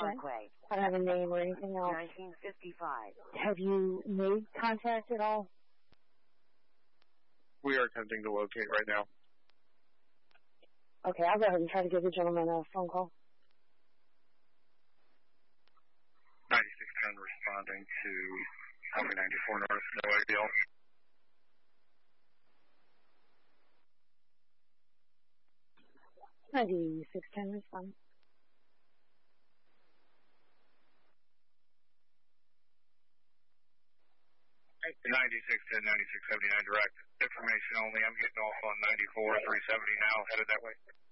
Parkway. I don't have a name or anything else. 1955. Have you made contact at all? We are attempting to locate right now. Okay, I'll go ahead and try to give the gentleman a phone call. 9610 responding to Highway 94 North, no ideal. .9610 respond. 9610, 9679 direct. Information only. I'm getting off on 94, 370 now, headed that way.